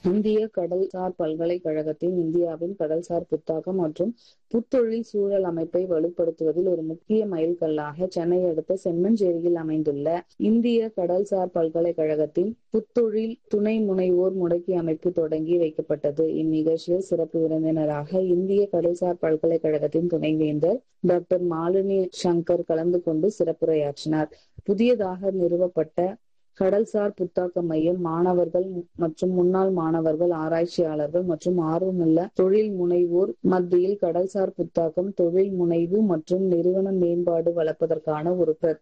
இந்திய கடல்சார் பல்கலைக்கழகத்தின் இந்தியாவின் கடல்சார் புத்தாக்கம் மற்றும் புத்தொழில் சூழல் அமைப்பை வலுப்படுத்துவதில் ஒரு முக்கிய மைல்கல்லாக சென்னை அடுத்த செம்மஞ்சேரியில் அமைந்துள்ள இந்திய கடல்சார் பல்கலைக்கழகத்தின் புத்தொழில் துணை முனைவோர் முடக்கி அமைப்பு தொடங்கி வைக்கப்பட்டது. இந்நிகழ்ச்சியில் சிறப்பு விருந்தினராக இந்திய கடல்சார் பல்கலைக்கழகத்தின் துணைவேந்தர் டாக்டர் மாலினி சங்கர் கலந்து கொண்டு சிறப்புரையாற்றினார். புதியதாக நிறுவப்பட்ட கடல்சார் புத்தாக்க மையம் மாணவர்கள் மற்றும் முன்னாள் மாணவர்கள், ஆராய்ச்சியாளர்கள் மற்றும் ஆர்வமுள்ள தொழில் முனைவோர் மத்தியில் கடல்சார் புத்தாக்கம், தொழில் முனைவு மற்றும் நிறுவன மேம்பாடு வளர்ப்பதற்கான ஒரு